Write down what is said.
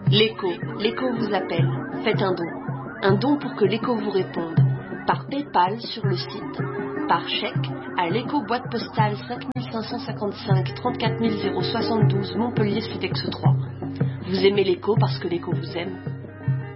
L'écho vous appelle. Faites un don. Un don pour que l'écho vous réponde. Par PayPal sur le site, par chèque à l'écho boîte postale 5555 34 072 Montpellier Sudex 3. Vous aimez l'écho parce que l'écho vous aime.